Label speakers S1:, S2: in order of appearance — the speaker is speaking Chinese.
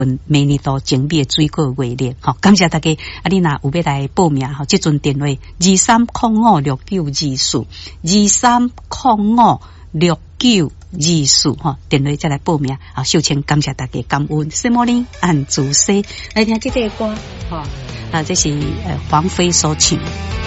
S1: 明年度精美水果月历，好，感谢大家。啊，你若有要来报名，好，这阵电话23056924，23056924，哈，电话再来报名。好，秀清感谢大家，感恩。什么呢？按主西来听这个歌，哈，啊，这是黄飞所唱。